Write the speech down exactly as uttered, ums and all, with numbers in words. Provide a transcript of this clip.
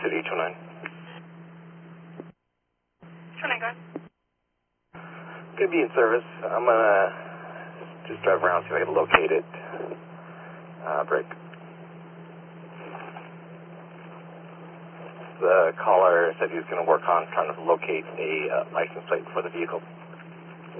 City, two nine. two nine, go ahead. Gonna be in service. I'm gonna just drive around, see if I can locate it. Uh, break. The caller said he was gonna work on trying to locate a uh, license plate for the vehicle.